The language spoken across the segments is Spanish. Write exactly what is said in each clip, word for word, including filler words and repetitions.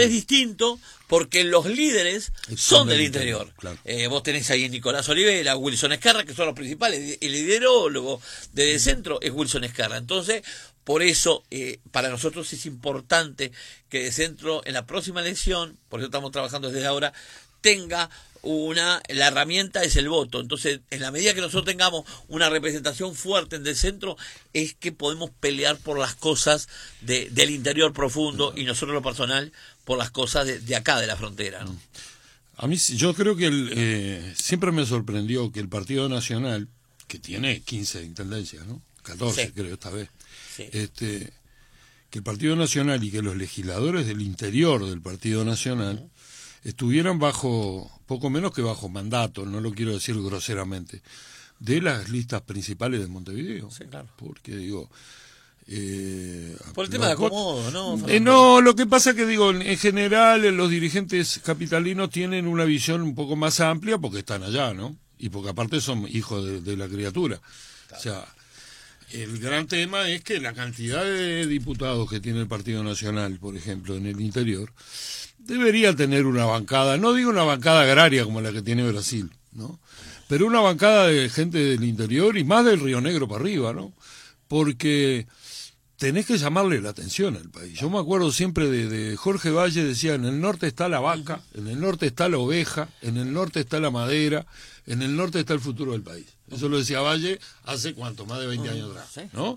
es distinto porque los líderes son, son del interior. interior. Claro. Eh, vos tenés ahí a Nicolás Olivera, Wilson Escarra, que son los principales. El liderólogo del centro es Wilson Escarra. Entonces, por eso, eh, para nosotros es importante que el centro, en la próxima elección, por eso estamos trabajando desde ahora, tenga una, la herramienta es el voto. Entonces, en la medida que nosotros tengamos una representación fuerte en el centro, es que podemos pelear por las cosas de, del interior profundo y nosotros lo personal por las cosas de, de acá, de la frontera, ¿no? A mí, yo creo que el, eh, siempre me sorprendió que el Partido Nacional, que tiene quince intendencias, ¿no? catorce sí. creo esta vez, sí. este, que el Partido Nacional y que los legisladores del interior del Partido Nacional uh-huh. estuvieran bajo, poco menos que bajo mandato, no lo quiero decir groseramente, de las listas principales de Montevideo. Sí, claro. Porque digo... Eh, Por el tema de acomodo, ¿no? Eh, no, lo que pasa que digo, en general los dirigentes capitalinos tienen una visión un poco más amplia porque están allá, ¿no? Y porque aparte son hijos de, de la criatura. Claro. O sea, el gran tema es que la cantidad de diputados que tiene el Partido Nacional, por ejemplo, en el interior, debería tener una bancada, no digo una bancada agraria como la que tiene Brasil, ¿no? Pero una bancada de gente del interior y más del Río Negro para arriba, ¿no? Porque tenés que llamarle la atención al país. Yo me acuerdo siempre de, de Jorge Valle, decía, en el norte está la vaca, en el norte está la oveja, en el norte está la madera, en el norte está el futuro del país. Eso lo decía Valle hace, ¿cuánto? Más de veinte años atrás, ¿no?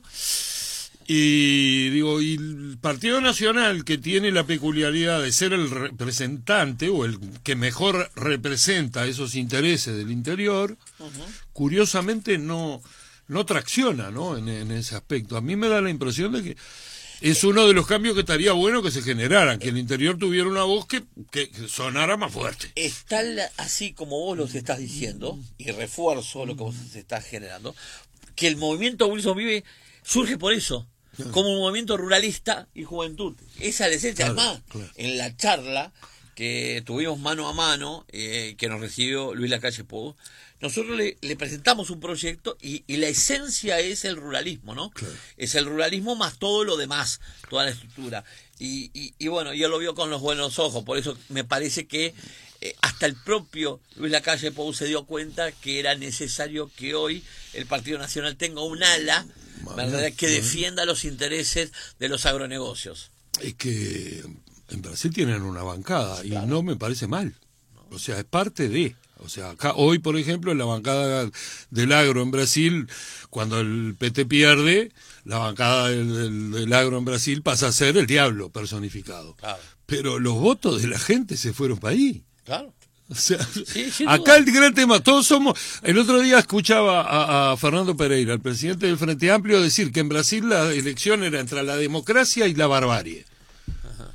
Y digo, y el Partido Nacional, que tiene la peculiaridad de ser el representante o el que mejor representa esos intereses del interior, uh-huh. curiosamente no... no tracciona, ¿no? En, en ese aspecto. A mí me da la impresión de que es uno de los cambios que estaría bueno que se generaran, que el interior tuviera una voz que, que, que sonara más fuerte. Está así como vos los estás diciendo, y refuerzo lo que vos estás generando, que el movimiento Wilson Vive surge por eso, como un movimiento ruralista y juventud. Esa es la esencia. Claro, además, claro. En la charla que tuvimos mano a mano, eh, que nos recibió Luis Lacalle Pou, nosotros le, le presentamos un proyecto y, y la esencia es el ruralismo, ¿no? Claro. Es el ruralismo más todo lo demás, toda la estructura. Y, y, y bueno, yo lo vio con los buenos ojos, por eso me parece que eh, hasta el propio Luis Lacalle Pou se dio cuenta que era necesario que hoy el Partido Nacional tenga un ala, ¿verdad?, que defienda los intereses de los agronegocios. Es que en Brasil tienen una bancada y claro. no me parece mal. O sea, es parte de... O sea, acá hoy, por ejemplo, en la bancada del agro en Brasil, cuando el P T pierde, la bancada del, del, del agro en Brasil pasa a ser el diablo personificado. Claro. Pero los votos de la gente se fueron para ahí. Claro. O sea, sí, acá el gran tema, todos somos... El otro día escuchaba a, a Fernando Pereira, el presidente del Frente Amplio, decir que en Brasil la elección era entre la democracia y la barbarie. Ajá.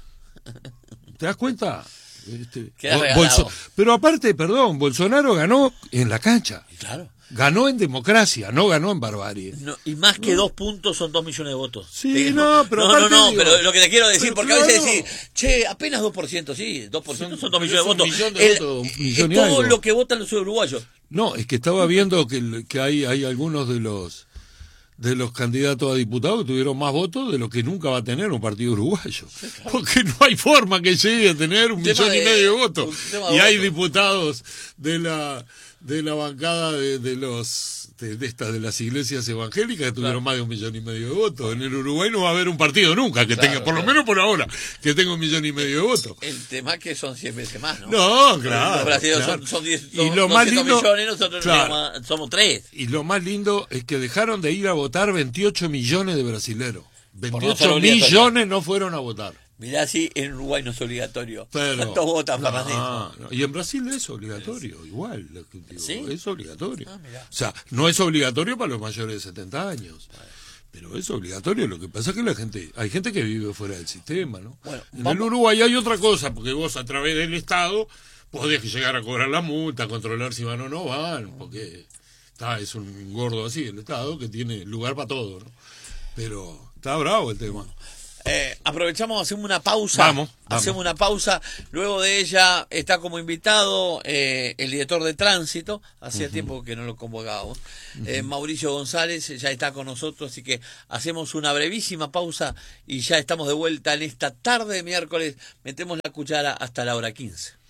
¿Te das cuenta? Este, Bolso, pero aparte, perdón, Bolsonaro ganó en la cancha. Claro. Ganó en democracia, no ganó en barbarie. No, y más que no. dos puntos son dos millones de votos. Sí, te, no, pero no, no, no, digo, pero lo que te quiero decir, porque claro. a veces decís, che, apenas dos por ciento, sí, dos por ciento son, son dos millones de votos. Millón de El, votos millón es todo algo. Lo que votan los uruguayos. No, es que estaba viendo que, que hay, hay algunos de los de los candidatos a diputados que tuvieron más votos de lo que nunca va a tener un partido uruguayo. Sí, claro. Porque no hay forma que llegue a tener un, un millón de, y medio de votos. Y hay voto. Diputados de la de la bancada de, de los de, de estas de las iglesias evangélicas que tuvieron claro. más de un millón y medio de votos. En el Uruguay no va a haber un partido nunca que claro, tenga, por claro. lo menos por ahora, que tenga un millón y medio de votos. El tema es que son cien veces más, ¿no? No, claro. Los brasileños claro. son, son, diez, y lo más lindo, millones, nosotros claro. somos tres. Y lo más lindo es que dejaron de ir a votar veintiocho millones de brasileros. veintiocho millones no fueron a votar. Mirá, si en Uruguay no es obligatorio. Pero, ¿cuántos votan, no, Fernández? No. Y en Brasil es obligatorio, sí. igual. Digo, ¿Sí? Es obligatorio. Ah, o sea, no es obligatorio para los mayores de setenta años. Bueno. Pero es obligatorio. Lo que pasa es que la gente, hay gente que vive fuera del sistema, ¿no? Bueno, en vamos. El Uruguay hay otra cosa, porque vos a través del Estado podés llegar a cobrar la multa, controlar si van o no van, porque está, es un gordo así el Estado que tiene lugar para todo, ¿no? Pero está bravo el tema. Eh, aprovechamos, hacemos una pausa. Vamos, vamos. Hacemos una pausa. Luego de ella está como invitado eh, el director de tránsito. Hacía uh-huh. tiempo que no lo convocábamos. Uh-huh. eh, Mauricio González ya está con nosotros, así que hacemos una brevísima pausa y ya estamos de vuelta en esta tarde de miércoles. Metemos la cuchara hasta la hora quince.